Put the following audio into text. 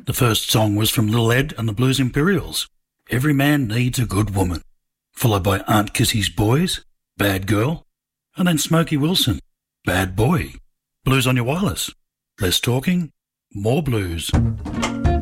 The first song was from Lil Ed and the Blues Imperials, Every Man Needs a Good Woman, followed by Aunt Kissy's Boys, Bad Girl, and then Smokey Wilson, Bad Boy. Blues on your wireless. Less talking, more blues.